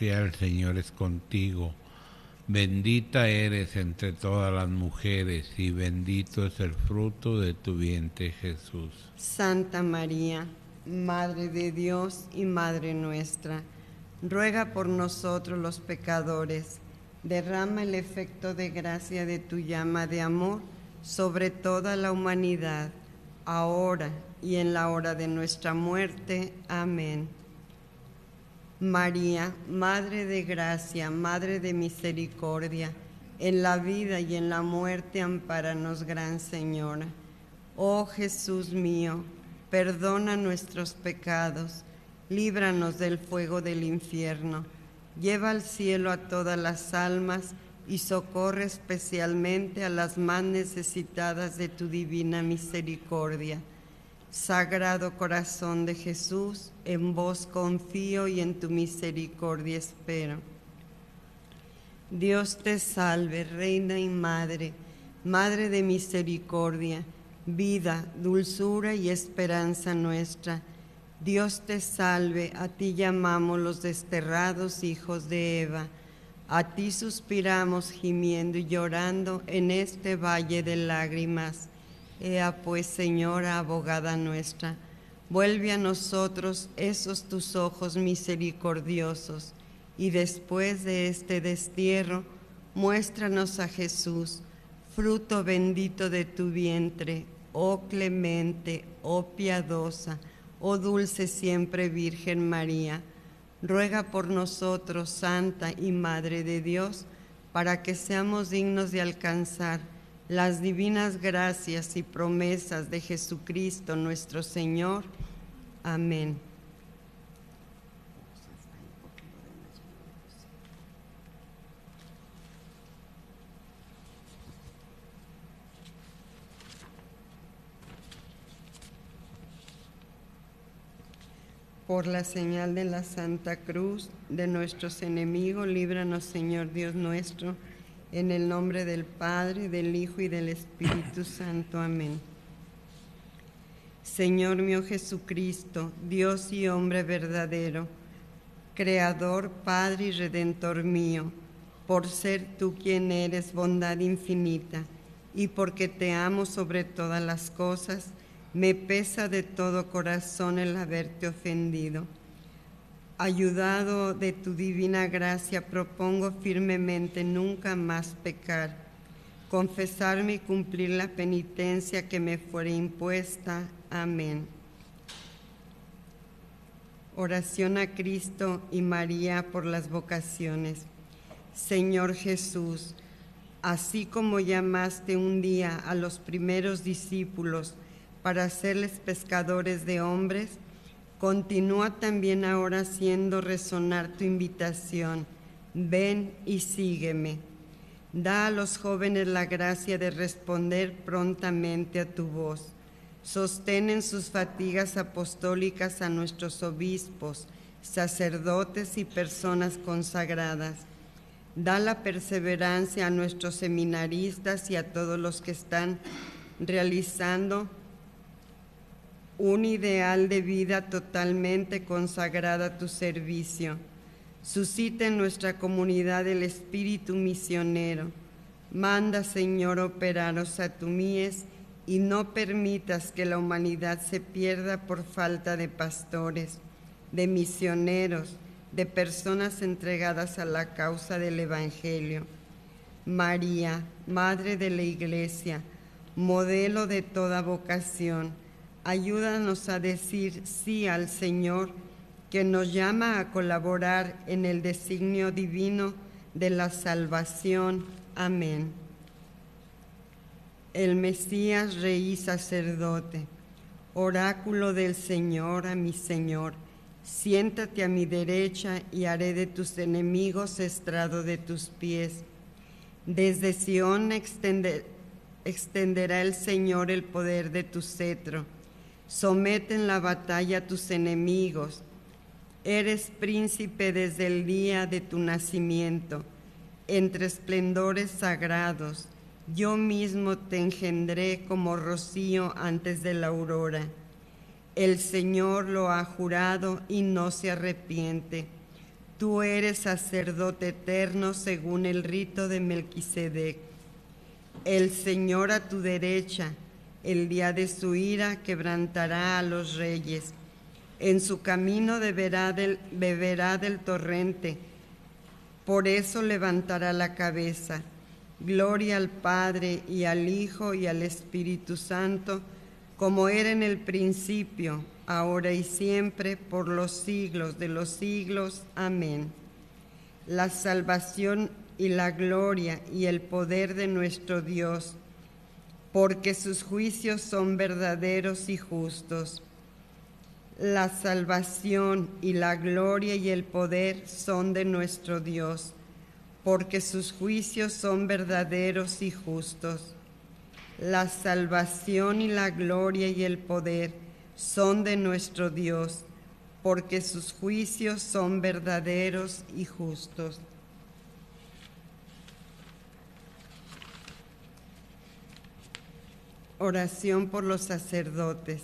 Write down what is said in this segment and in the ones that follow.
gracia, el Señor es contigo. Bendita eres entre todas las mujeres y bendito es el fruto de tu vientre, Jesús. Santa María, Madre de Dios y Madre nuestra, ruega por nosotros los pecadores. Derrama el efecto de gracia de tu llama de amor sobre toda la humanidad, ahora y en la hora de nuestra muerte. Amén. María, Madre de gracia, Madre de misericordia, en la vida y en la muerte ampáranos, Gran Señora. Oh Jesús mío, perdona nuestros pecados, líbranos del fuego del infierno, lleva al cielo a todas las almas y socorre especialmente a las más necesitadas de tu divina misericordia. Sagrado Corazón de Jesús, en vos confío y en tu misericordia espero. Dios te salve, Reina y Madre, Madre de misericordia, vida, dulzura y esperanza nuestra. Dios te salve, a ti llamamos los desterrados hijos de Eva. A ti suspiramos gimiendo y llorando en este valle de lágrimas. Ea pues, Señora, abogada nuestra, vuelve a nosotros esos tus ojos misericordiosos, y después de este destierro, muéstranos a Jesús, fruto bendito de tu vientre, oh clemente, oh piadosa, oh dulce siempre Virgen María. Ruega por nosotros, Santa y Madre de Dios, para que seamos dignos de alcanzar las divinas gracias y promesas de Jesucristo nuestro Señor. Amén. Por la señal de la Santa Cruz de nuestros enemigos, líbranos, Señor Dios nuestro, en el nombre del Padre, del Hijo y del Espíritu Santo. Amén. Señor mío Jesucristo, Dios y hombre verdadero, Creador, Padre y Redentor mío, por ser tú quien eres bondad infinita, y porque te amo sobre todas las cosas, me pesa de todo corazón el haberte ofendido. Ayudado de tu divina gracia, propongo firmemente nunca más pecar, confesarme y cumplir la penitencia que me fuere impuesta. Amén. Oración a Cristo y María por las vocaciones. Señor Jesús, así como llamaste un día a los primeros discípulos para hacerles pescadores de hombres, continúa también ahora haciendo resonar tu invitación. Ven y sígueme. Da a los jóvenes la gracia de responder prontamente a tu voz. Sostén en sus fatigas apostólicas a nuestros obispos, sacerdotes y personas consagradas. Da la perseverancia a nuestros seminaristas y a todos los que están realizando un ideal de vida totalmente consagrada a tu servicio. Suscita en nuestra comunidad el espíritu misionero. Manda, Señor, operaros a tu mies y no permitas que la humanidad se pierda por falta de pastores, de misioneros, de personas entregadas a la causa del Evangelio. María, Madre de la Iglesia, modelo de toda vocación, ayúdanos a decir sí al Señor, que nos llama a colaborar en el designio divino de la salvación. Amén. El Mesías, Rey y Sacerdote, oráculo del Señor a mi Señor, siéntate a mi derecha y haré de tus enemigos estrado de tus pies. Desde Sión extenderá el Señor el poder de tu cetro. Somete en la batalla a tus enemigos. Eres príncipe desde el día de tu nacimiento. Entre esplendores sagrados, yo mismo te engendré como rocío antes de la aurora. El Señor lo ha jurado y no se arrepiente. Tú eres sacerdote eterno según el rito de Melquisedec. El Señor a tu derecha, el día de su ira, quebrantará a los reyes. En su camino beberá del torrente, por eso levantará la cabeza. Gloria al Padre, y al Hijo, y al Espíritu Santo, como era en el principio, ahora y siempre, por los siglos de los siglos. Amén. La salvación y la gloria y el poder de nuestro Dios, porque sus juicios son verdaderos y justos. La salvación y la gloria y el poder son de nuestro Dios, porque sus juicios son verdaderos y justos. La salvación y la gloria y el poder son de nuestro Dios, porque sus juicios son verdaderos y justos. Oración por los sacerdotes.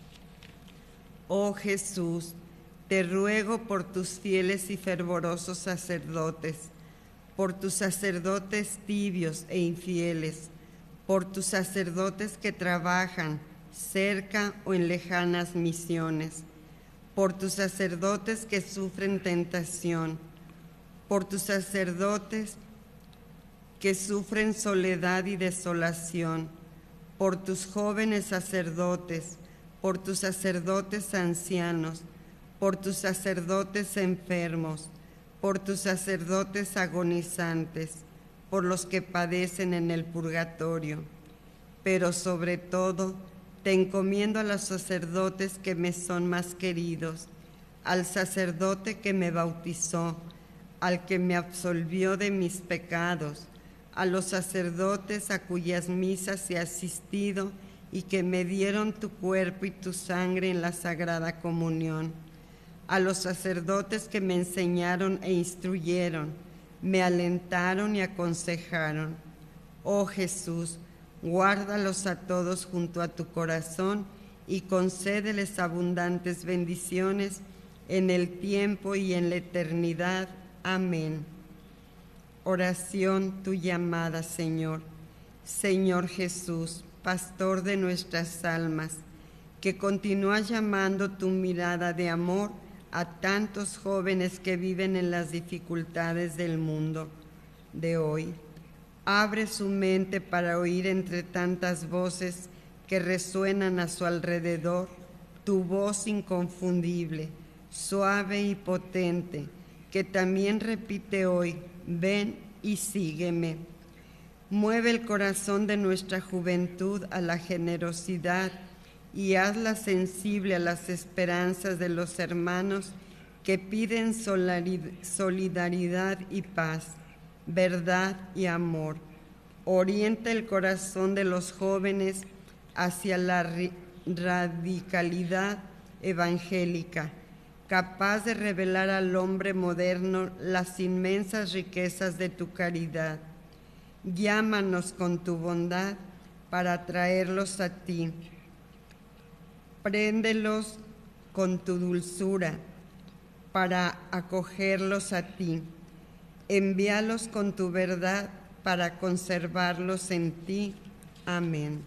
Oh Jesús, te ruego por tus fieles y fervorosos sacerdotes, por tus sacerdotes tibios e infieles, por tus sacerdotes que trabajan cerca o en lejanas misiones, por tus sacerdotes que sufren tentación, por tus sacerdotes que sufren soledad y desolación, por tus jóvenes sacerdotes, por tus sacerdotes ancianos, por tus sacerdotes enfermos, por tus sacerdotes agonizantes, por los que padecen en el purgatorio. Pero sobre todo, te encomiendo a los sacerdotes que me son más queridos, al sacerdote que me bautizó, al que me absolvió de mis pecados, a los sacerdotes a cuyas misas he asistido y que me dieron tu cuerpo y tu sangre en la Sagrada Comunión, a los sacerdotes que me enseñaron e instruyeron, me alentaron y aconsejaron. Oh Jesús, guárdalos a todos junto a tu corazón y concédeles abundantes bendiciones en el tiempo y en la eternidad. Amén. Oración tu llamada, Señor. Señor Jesús, pastor de nuestras almas, que continúas llamando tu mirada de amor a tantos jóvenes que viven en las dificultades del mundo de hoy. Abre su mente para oír entre tantas voces que resuenan a su alrededor tu voz inconfundible, suave y potente, que también repite hoy: ven y sígueme. Mueve el corazón de nuestra juventud a la generosidad y hazla sensible a las esperanzas de los hermanos que piden solidaridad y paz, verdad y amor. Orienta el corazón de los jóvenes hacia la radicalidad evangélica, capaz de revelar al hombre moderno las inmensas riquezas de tu caridad. Llámanos con tu bondad para traerlos a ti. Préndelos con tu dulzura para acogerlos a ti. Envíalos con tu verdad para conservarlos en ti. Amén.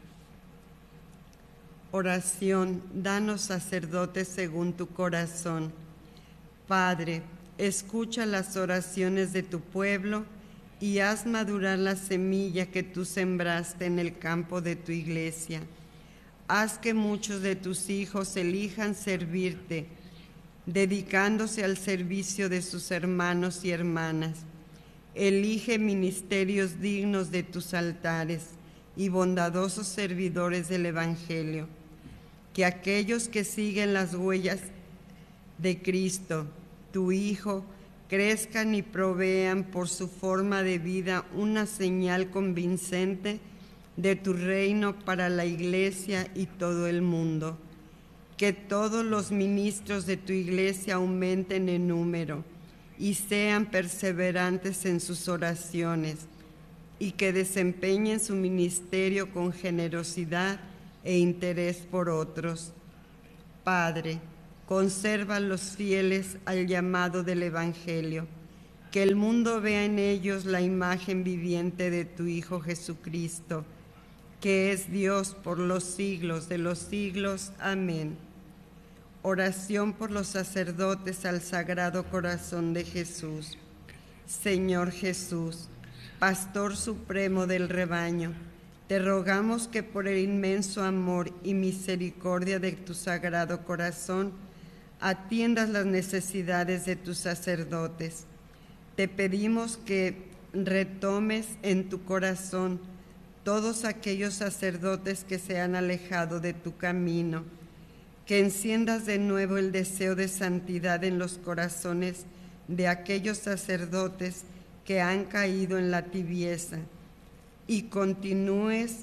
Oración, danos sacerdotes según tu corazón. Padre, escucha las oraciones de tu pueblo y haz madurar la semilla que tú sembraste en el campo de tu iglesia. Haz que muchos de tus hijos elijan servirte, dedicándose al servicio de sus hermanos y hermanas. Elige ministerios dignos de tus altares y bondadosos servidores del Evangelio. Que aquellos que siguen las huellas de Cristo, tu Hijo, crezcan y provean por su forma de vida una señal convincente de tu reino para la Iglesia y todo el mundo. Que todos los ministros de tu Iglesia aumenten en número y sean perseverantes en sus oraciones, y que desempeñen su ministerio con generosidad e interés por otros. Padre, consérvalos fieles al llamado del Evangelio, que el mundo vea en ellos la imagen viviente de tu Hijo Jesucristo, que es Dios por los siglos de los siglos. Amén. Oración por los sacerdotes al Sagrado Corazón de Jesús. Señor Jesús, Pastor supremo del rebaño, te rogamos que por el inmenso amor y misericordia de tu Sagrado Corazón atiendas las necesidades de tus sacerdotes. Te pedimos que retomes en tu corazón todos aquellos sacerdotes que se han alejado de tu camino, que enciendas de nuevo el deseo de santidad en los corazones de aquellos sacerdotes que han caído en la tibieza, y continúes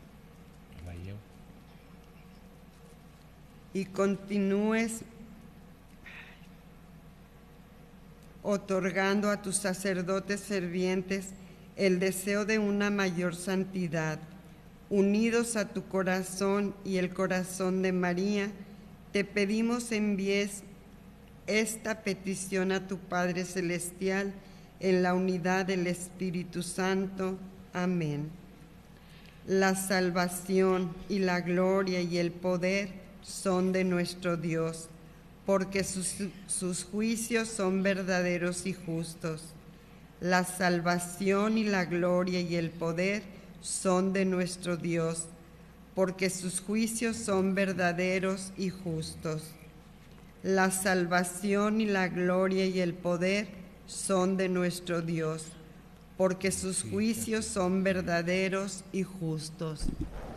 otorgando a tus sacerdotes fervientes el deseo de una mayor santidad. Unidos a tu corazón y el corazón de María, te pedimos envíes esta petición a tu Padre Celestial en la unidad del Espíritu Santo. Amén. La salvación y la gloria y el poder son de nuestro Dios, porque sus juicios son verdaderos y justos. La salvación y la gloria y el poder son de nuestro Dios, porque sus juicios son verdaderos y justos. La salvación y la gloria y el poder son de nuestro Dios, porque sus juicios son verdaderos y justos.